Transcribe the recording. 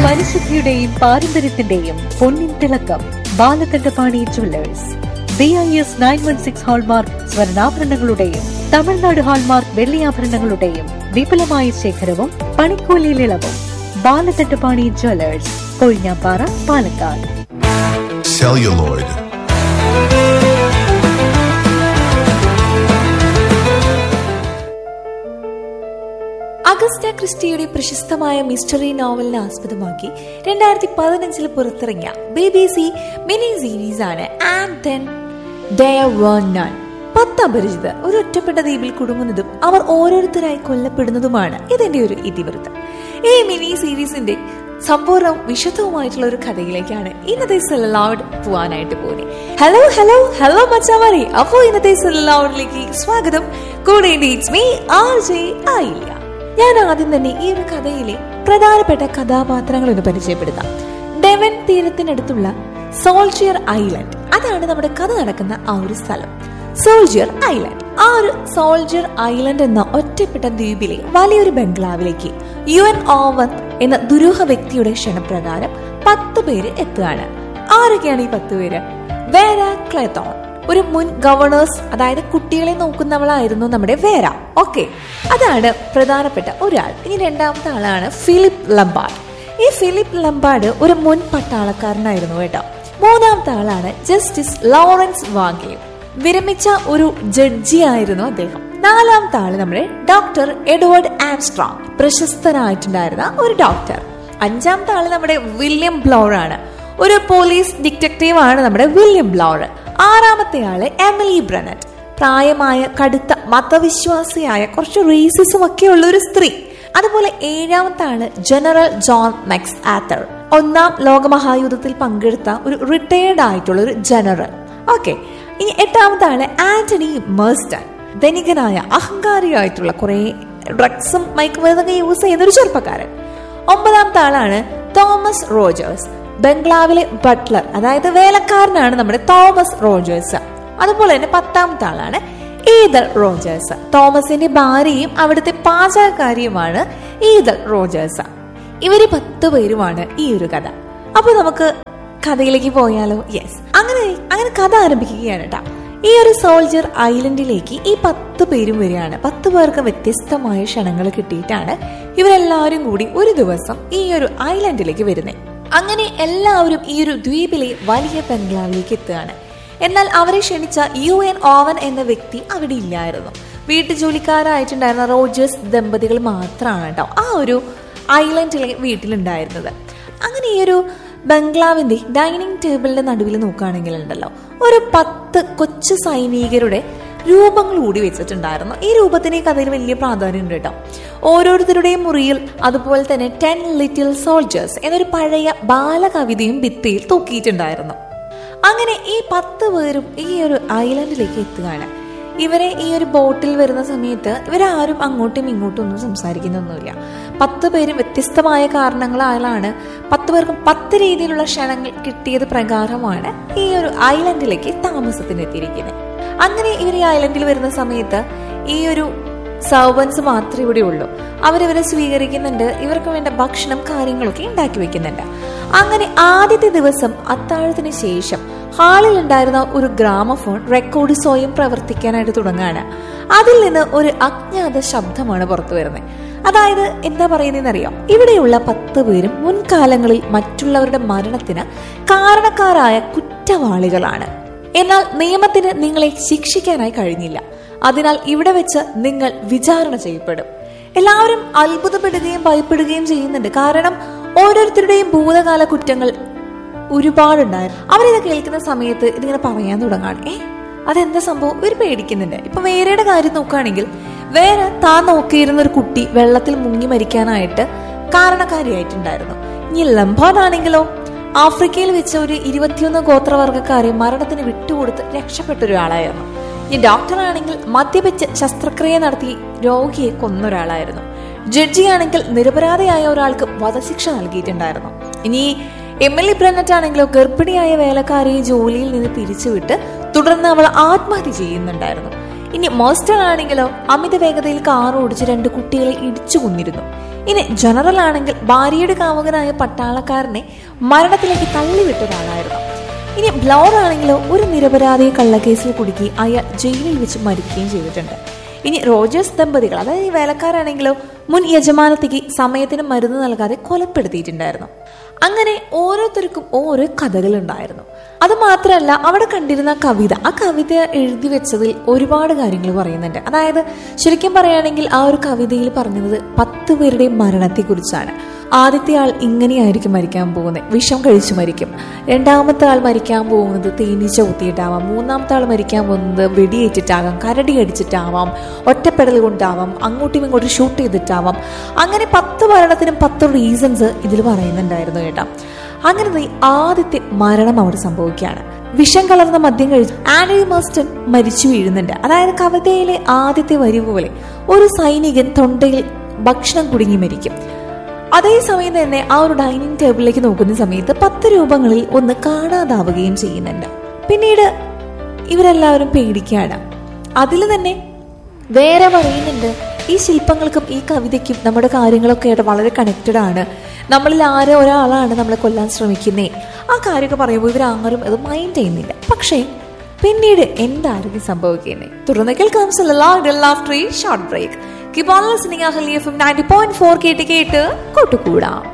പരിശുദ്ധിയുടെയും പാരമ്പര്യത്തിന്റെയും പൊന്നിൻ തിളക്കം Balakandapani Jewellers. BIS 916 hallmark സ്വർണ്ണാഭരണങ്ങളുടെയും Tamil Nadu hallmark വെള്ളിയാഭരണങ്ങളുടെയും വിപുലമായ ശേഖരവും പണിക്കൂലിയിൽ ഇളവും. Balakandapani Jewellers, Kozhinjampara, Palakkad. Celluloid. Agusta ക്രിസ്റ്റിയുടെ പ്രശസ്തമായ മിസ്റ്ററി നോവലിനെ ആസ്പദമാക്കി 2015 പുറത്തിറങ്ങിയ BBC മിനി സീരീസ് ആണ് and then there were none. 10 അപരിചിതർ ഒരു ഒറ്റപ്പെട്ട ദ്വീപിൽ കുടുങ്ങുന്നതും അവർ ഓരോരുത്തരായി കൊല്ലപ്പെടുന്നതുമാണ് ഇതിന്റെ ഒരു ഇതിവൃത്തം. ഈ മിനി സീരീസിന്റെ സമ്പൂർണ്ണവും വിശദവുമായിട്ടുള്ള ഒരു കഥയിലേക്കാണ് ഇന്നത്തെ സെല്ലൗഡ് പോവാനായിട്ട് പോകുന്നത്. ഹലോ ഹലോ ഹലോ മച്ചാമാരെ, അപ്പോ ഇന്നത്തെ സെല്ലൗഡിലേക്ക് സ്വാഗതം. കൂടെ ഇറ്റ്സ് മീ RJ ആയില്ല. ഞാൻ ആദ്യം തന്നെ ഈ ഒരു കഥയിലെ പ്രധാനപ്പെട്ട കഥാപാത്രങ്ങൾ ഒന്ന് പരിചയപ്പെടുത്താം. ഡെവൻ തീരത്തിനടുത്തുള്ള സോൾജിയർ ഐലൻഡ്, അതാണ് നമ്മുടെ കഥ നടക്കുന്ന ആ ഒരു സ്ഥലം. സോൾജിയർ ഐലൻഡ്, ആ ഒരു സോൾജിയർ ഐലൻഡ് എന്ന ഒറ്റപ്പെട്ട ദ്വീപിലെ വലിയൊരു ബംഗ്ലാവിലേക്ക് UN ഓവൻ എന്ന ദുരൂഹ വ്യക്തിയുടെ ക്ഷണപ്രകാരം 10 പേര് എത്തുകയാണ്. ആരൊക്കെയാണ് ഈ 10 പേര്? വേര ക്ലെത്തോൺ, ഒരു മുൻ ഗവർണേഴ്സ്, അതായത് കുട്ടികളെ നോക്കുന്നവളായിരുന്നു നമ്മുടെ വേര. ഓക്കെ, അതാണ് പ്രധാനപ്പെട്ട ഒരാൾ. ഇനി രണ്ടാമത്തെ ആളാണ് ഫിലിപ്പ് ലംബാർഡ്. ഈ ഫിലിപ്പ് ലംബാർഡ് ഒരു മുൻ പട്ടാളക്കാരനായിരുന്നു കേട്ടോ. മൂന്നാമത്തെ ആളാണ് ജസ്റ്റിസ് ലോറൻസ് വാഗേവ്, വിരമിച്ച ഒരു ജഡ്ജി ആയിരുന്നു അദ്ദേഹം. നാലാമത്തെ ആള് നമ്മുടെ ഡോക്ടർ എഡ്വേർഡ് ആംസ്ട്രോങ്, പ്രശസ്തനായിട്ടുണ്ടായിരുന്ന ഒരു ഡോക്ടർ. അഞ്ചാമത്തെ ആള് നമ്മുടെ വില്യം ബ്ലൗർ ആണ്, ഒരു പോലീസ് ഡിറ്റക്റ്റീവ് ആണ് നമ്മുടെ വില്യം ബ്ലൗർ. ആറാമത്തെ ആള് എമിലി ബ്രനറ്റ്, പ്രായമായ കടുത്ത മതവിശ്വാസിയായ കുറച്ച് റേസിസം ഒക്കെ ഉള്ള ഒരു സ്ത്രീ. അതുപോലെ ഏഴാമത്തെ ആള് ജനറൽ ജോൺ മെക്സ് ആത്തർ, 1ാം ലോകമഹായുദ്ധത്തിൽ പങ്കെടുത്ത ഒരു റിട്ടയർഡ് ആയിട്ടുള്ള ഒരു ജനറൽ. ഓക്കെ, ഇനി എട്ടാമത്തെ ആള് ആന്റണി മേഴ്സ്റ്റൺ, ധനികനായ അഹങ്കാരിയായിട്ടുള്ള കുറെ ഡ്രഗ്സും മയക്കുമരുന്നൊക്കെ യൂസ് ചെയ്യുന്ന ഒരു ചെറുപ്പക്കാരൻ. 9ാമത്തെ ആളാണ് തോമസ് റോജേഴ്സ്, ബംഗ്ലാവിലെ ബട്ട്ലർ, അതായത് വേലക്കാരനാണ് നമ്മുടെ തോമസ് റോജേഴ്സ്. അതുപോലെ തന്നെ 10ാമത്തെ ആളാണ് ഈതൽ റോജേഴ്സ്, തോമസിന്റെ ഭാര്യയും അവിടുത്തെ പാചകക്കാരിയുമാണ് ഈതൽ റോജേഴ്സ്. ഇവര് 10 പേരുമാണ് ഈ ഒരു കഥ. അപ്പൊ നമുക്ക് കഥയിലേക്ക് പോയാലോ? യെസ്, അങ്ങനെ കഥ ആരംഭിക്കുകയാണ് കേട്ടോ. ഈ ഒരു സോൾജർ ഐലൻഡിലേക്ക് ഈ 10 പേരും വരികയാണ്. 10 പേർക്ക് വ്യത്യസ്തമായ ക്ഷണങ്ങൾ കിട്ടിയിട്ടാണ് ഇവരെല്ലാവരും കൂടി ഒരു ദിവസം ഈ ഒരു ഐലൻഡിലേക്ക് വരുന്നത്. അങ്ങനെ എല്ലാവരും ഈ ഒരു ദ്വീപിലെ വലിയ ബംഗ്ലാവിലേക്ക് എത്തുകയാണ്. എന്നാൽ അവരെ ക്ഷണിച്ച UN ഓവൻ എന്ന വ്യക്തി അവിടെ ഇല്ലായിരുന്നു. വീട്ടുജോലിക്കാരായിട്ടുണ്ടായിരുന്ന റോജേഴ്സ് ദമ്പതികൾ മാത്രമാണ് കേട്ടോ ആ ഒരു ഐലൻഡിലെ വീട്ടിലുണ്ടായിരുന്നത്. അങ്ങനെ ഈ ഒരു ബംഗ്ലാവിന്റെ ഡൈനിങ് ടേബിളിന്റെ നടുവിൽ നോക്കുകയാണെങ്കിൽ ഉണ്ടല്ലോ, ഒരു 10 കൊച്ചു സൈനികരുടെ രൂപങ്ങൾ കൂടി വെച്ചിട്ടുണ്ടായിരുന്നു. ഈ രൂപത്തിന് ഈ കഥയിൽ വലിയ പ്രാധാന്യം ഉണ്ട് കേട്ടോ. ഓരോരുത്തരുടെയും മുറിയിൽ അതുപോലെ തന്നെ 10 ലിറ്റിൽ സോൾജേഴ്സ് എന്നൊരു പഴയ ബാലകവിതയും ഭിത്തിയിൽ തൂക്കിയിട്ടുണ്ടായിരുന്നു. അങ്ങനെ ഈ 10 പേരും ഈ ഒരു ഐലൻഡിലേക്ക് എത്തുകയാണ്. ഇവരെ ഈ ഒരു ബോട്ടിൽ വരുന്ന സമയത്ത് ഇവരാരും അങ്ങോട്ടും ഇങ്ങോട്ടും ഒന്നും സംസാരിക്കുന്നൊന്നുമില്ല. 10 പേരും വ്യത്യസ്തമായ കാരണങ്ങളാലാണ് 10 പേർക്കും 10 രീതിയിലുള്ള ക്ഷണങ്ങൾ കിട്ടിയത് പ്രകാരമാണ് ഈ ഒരു ഐലൻഡിലേക്ക് താമസത്തിനെത്തിയിരിക്കുന്നത്. അങ്ങനെ ഇവർ ഈ ഐലൻഡിൽ വരുന്ന സമയത്ത് ഈ ഒരു സർവൻസ് മാത്രമേ ഇവിടെ ഉള്ളൂ. അവരിവരെ സ്വീകരിക്കുന്നുണ്ട്, ഇവർക്ക് വേണ്ട ഭക്ഷണം കാര്യങ്ങളൊക്കെ ഉണ്ടാക്കി വെക്കുന്നുണ്ട്. അങ്ങനെ ആദ്യത്തെ ദിവസം അത്താഴത്തിന് ശേഷം ഹാളിൽ ഉണ്ടായിരുന്ന ഒരു ഗ്രാമഫോൺ റെക്കോർഡ് സ്വയം പ്രവർത്തിക്കാനായിട്ട് തുടങ്ങുകയാണ്. അതിൽ നിന്ന് ഒരു അജ്ഞാത ശബ്ദമാണ് പുറത്തു വരുന്നത്. അതായത് എന്താ പറയുന്നതെന്നറിയാം, ഇവിടെയുള്ള 10 പേരും മുൻകാലങ്ങളിൽ മറ്റുള്ളവരുടെ മരണത്തിന് കാരണക്കാരായ കുറ്റവാളികളാണ്. എന്നാൽ നിയമത്തിന് നിങ്ങളെ ശിക്ഷിക്കാനായി കഴിഞ്ഞില്ല. അതിനാൽ ഇവിടെ വെച്ച് നിങ്ങൾ വിചാരണ ചെയ്യപ്പെടും. എല്ലാവരും അത്ഭുതപ്പെടുകയും ഭയപ്പെടുകയും ചെയ്യുന്നുണ്ട്. കാരണം ഓരോരുത്തരുടെയും ഭൂതകാല കുറ്റങ്ങൾ ഒരുപാടുണ്ടായിരുന്നു. അവരിത് കേൾക്കുന്ന സമയത്ത് ഇതിങ്ങനെ പറയാൻ തുടങ്ങാണ്. അതെന്താ സംഭവം? ഇവർ പേടിക്കുന്നുണ്ട്. ഇപ്പൊ വേറെയുടെ കാര്യം നോക്കുകയാണെങ്കിൽ, വേറെ താൻ നോക്കിയിരുന്ന ഒരു കുട്ടി വെള്ളത്തിൽ മുങ്ങി മരിക്കാനായിട്ട് കാരണക്കാരിയായിട്ടുണ്ടായിരുന്നു. ഇനി ലംബാർഡാണെങ്കിലോ, ആഫ്രിക്കയിൽ വെച്ച ഒരു 21 ഗോത്രവർഗക്കാരെ മരണത്തിന് വിട്ടുകൊടുത്ത് രക്ഷപ്പെട്ട ഒരാളായിരുന്നു. ഈ ഡോക്ടറാണെങ്കിൽ മദ്യപിച്ച് ശസ്ത്രക്രിയ നടത്തി രോഗിയെ കൊന്നൊരാളായിരുന്നു. ജഡ്ജിയാണെങ്കിൽ നിരപരാധിയായ ഒരാൾക്ക് വധശിക്ഷ നൽകിയിട്ടുണ്ടായിരുന്നു. ഇനി എമിലി ബ്രനറ്റ് ആണെങ്കിലോ ഗർഭിണിയായ വേലക്കാരിയെ ജോലിയിൽ നിന്ന് പിരിച്ചുവിട്ട് തുടർന്ന് അവൾ ആത്മഹത്യ ചെയ്യുന്നുണ്ടായിരുന്നു. ഇനി മോസ്റ്റർ ആണെങ്കിലോ അമിത വേഗതയിൽ കാർ ഓടിച്ച് 2 കുട്ടികളെ ഇടിച്ചു കൊന്നിരുന്നു. ഇനി ജനറൽ ആണെങ്കിൽ ഭാര്യയുടെ കാമുകനായ പട്ടാളക്കാരനെ മരണത്തിലേക്ക് തള്ളിവിട്ട ഒരാളായിരുന്നു. ഇനി ബ്ലൗർ ആണെങ്കിലോ ഒരു നിരപരാധിയെ കള്ളക്കേസിൽ കുടുക്കി അയാൾ ജയിലിൽ വെച്ച് മരിക്കുകയും ചെയ്തിട്ടുണ്ട്. ഇനി റോജേഴ്സ് ദമ്പതികൾ, അതായത് ഈ വേലക്കാരാണെങ്കിലോ മുൻ യജമാനത്തിക്ക് സമയത്തിന് മരുന്ന് നൽകാതെ കൊലപ്പെടുത്തിയിട്ടുണ്ടായിരുന്നു. അങ്ങനെ ഓരോരുത്തർക്കും ഓരോ കഥകളുണ്ടായിരുന്നു. അത് മാത്രമല്ല, അവിടെ കണ്ടിരുന്ന കവിത, ആ കവിത എഴുതി വെച്ചതിൽ ഒരുപാട് കാര്യങ്ങൾ പറയുന്നുണ്ട്. അതായത് ശരിക്കും പറയുകയാണെങ്കിൽ ആ ഒരു കവിതയിൽ പറഞ്ഞത് 10 പേരുടെ മരണത്തെക്കുറിച്ചാണ്. ആദ്യത്തെ ആൾ ഇങ്ങനെയായിരിക്കും മരിക്കാൻ പോകുന്നത്, വിഷം കഴിച്ചു മരിക്കും. രണ്ടാമത്തെ ആൾ മരിക്കാൻ പോകുന്നത് തേനീച്ച കുത്തിയിട്ടാവാം. മൂന്നാമത്തെ ആൾ മരിക്കാൻ പോകുന്നത് വെടിയേറ്റിട്ടാകാം, കരടി അടിച്ചിട്ടാവാം, ഒറ്റപ്പെടൽ കൊണ്ടാവാം, അങ്ങോട്ടും ഇങ്ങോട്ടും ഷൂട്ട് ചെയ്തിട്ടാവാം. അങ്ങനെ 10 മരണത്തിനും 10 റീസൺസ് ഇതിൽ പറയുന്നുണ്ടായിരുന്നു കേട്ടോ. അങ്ങനെ ആദ്യത്തെ മരണം അവിടെ സംഭവിക്കുകയാണ്. വിഷം കലർന്ന മദ്യം കഴിച്ച് ആനി മസ്റ്റൺ മരിച്ചു വീഴുന്നുണ്ട്. അതായത് കവിതയിലെ ആദ്യത്തെ വരി പോലെ ഒരു സൈനികൻ തൊണ്ടയിൽ ഭക്ഷണം കുടുങ്ങി മരിക്കും. അതേസമയം തന്നെ ആ ഒരു ഡൈനിങ് ടേബിളിലേക്ക് നോക്കുന്ന സമയത്ത് 10 രൂപങ്ങളിൽ ഒന്ന് കാണാതാവുകയും ചെയ്യുന്നുണ്ട്. പിന്നീട് ഇവരെല്ലാവരും പേടിക്കുകയാണ്. അതിൽ തന്നെ വേറെ പറയുന്നുണ്ട്, ഈ ശില്പങ്ങൾക്കും ഈ കവിതയ്ക്കും നമ്മുടെ കാര്യങ്ങളൊക്കെ ആയിട്ട് വളരെ കണക്റ്റഡ് ആണ്. നമ്മളിൽ ഒരാളാണ് നമ്മളെ കൊല്ലാൻ ശ്രമിക്കുന്നേ. ആ കാര്യമൊക്കെ പറയുമ്പോൾ ഇവരാരും അത് മൈൻഡ് ചെയ്യുന്നില്ല. പക്ഷേ പിന്നീട് എന്തായിരിക്കും സംഭവിക്കുന്നത്? തുടർന്ന് കേൾക്കാം short break. Keep on listening. Ahali FM 90.4 കേട്ട് കൂട്ടുകൂടാം.